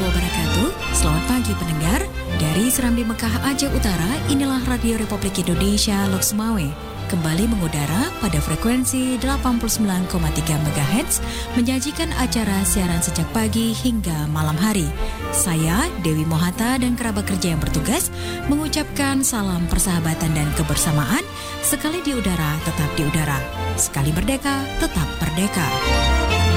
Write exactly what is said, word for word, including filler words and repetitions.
wabarakatuh. Selamat pagi pendengar. Dari Serambi Mekah Aceh Utara, inilah Radio Republik Indonesia Loks Mawé. Kembali mengudara pada frekuensi delapan puluh sembilan koma tiga megahertz, menyajikan acara siaran sejak pagi hingga malam hari. Saya, Dewi Mohata dan kerabat kerja yang bertugas, mengucapkan salam persahabatan dan kebersamaan. Sekali di udara, tetap di udara. Sekali merdeka, tetap merdeka.